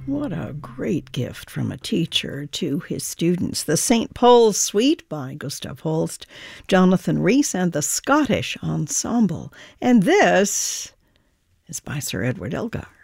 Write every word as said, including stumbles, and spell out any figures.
What a great gift from a teacher to his students. The Saint Paul's Suite by Gustav Holst, Jonathan Rhys, and the Scottish Ensemble. And this is by Sir Edward Elgar.